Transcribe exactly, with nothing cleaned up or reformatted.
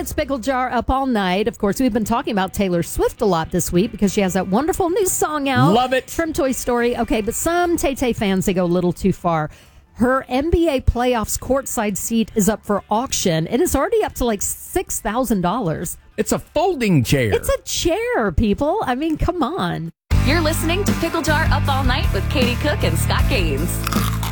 That's Pickle Jar Up All Night. Of course, we've been talking about Taylor Swift a lot this week because she has that wonderful new song out. Love it. From Toy Story. Okay, but some Tay-Tay fans, they go a little too far. Her N B A playoffs courtside seat is up for auction, and it's already up to like six thousand dollars. It's a folding chair. It's a chair, people. I mean, come on. You're listening to Pickle Jar Up All Night with Katie Cook and Scott Gaines.